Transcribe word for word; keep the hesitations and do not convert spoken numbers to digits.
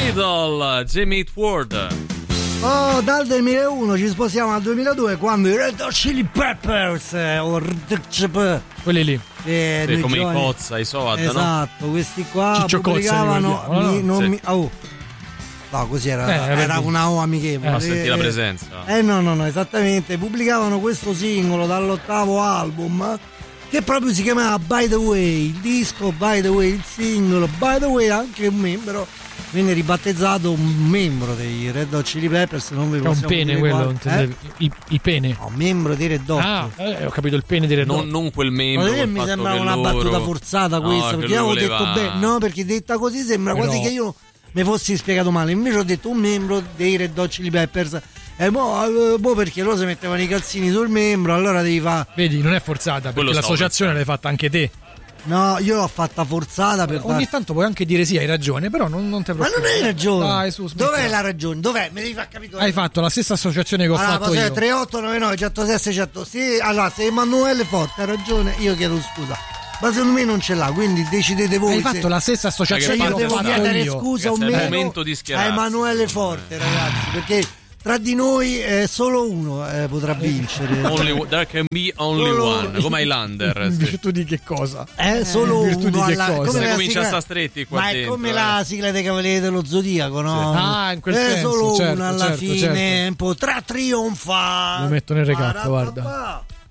Idol, Jimmy Eat World. Oh, dal duemilauno ci sposiamo al duemiladue quando i Red Hot Chili Peppers eh, o R D C P, quelli lì eh, Beh, come giovani, i Cozza, i Soad, esatto, no? questi qua Ciccio pubblicavano Cozza, mi, non Sì. mi, oh. No, così era, Eh, era una O amichevole. Fa sentire la Eh, presenza. Eh no, no, no, esattamente. Pubblicavano questo singolo dall'ottavo album che proprio si chiamava By the Way, il disco By the Way, il singolo By the Way, anche un membro venne ribattezzato un membro dei Red Hot Chili Peppers, non vi è un possiamo pene dire quello, quale- intendevi? eh? I, i pene. No, membro dei Red Hot. Ah, eh, ho capito il pene di Red Hot. Non, non quel membro. Ma col mi fatto sembra che una loro- battuta forzata No, questa, che perché io lui avevo voleva- detto bene, no, perché detta così sembra Però- quasi che io mi fossi spiegato male, invece ho detto un membro dei Red Hot Chili Peppers. E mo, eh, mo perché loro si mettevano i calzini sul membro, allora devi fare. Vedi, non è forzata, Quello perché stavo l'associazione l'hai fatta anche te. No, io l'ho fatta forzata per Ogni dar- tanto puoi anche dire sì, hai ragione, però non, non te Ma preoccupare. non hai ragione. Dai, su, smettila. Dov'è la ragione? Dov'è? Mi devi far capire. Hai fatto la stessa associazione che ho allora, fatto posso dire io. tre otto nove nove uno zero sei sei zero zero. Sì, allora se Emanuele Forte ha ragione, io chiedo scusa. Ma secondo me non ce l'ha, quindi decidete voi. Hai se- fatto la stessa se associazione io che ho devo fatto chiedere io. scusa o Ragazzi, è il meno momento di a schierarsi. Emanuele Forte, ragazzi, perché tra di noi eh, solo uno eh, potrà vincere. Only one- there can be only Solo- one, come Highlander. In sì. virtù di che cosa? Eh, solo in virtù di uno che alla- cosa? come Se la comincia a sigla- sta stretti qua ma è dentro, come eh. la sigla dei Cavalieri dello Zodiaco, no? Ah, in quel eh, senso, solo certo, uno alla certo, fine, certo. potrà trionfare. Lo metto nel recap, Parapapà. guarda.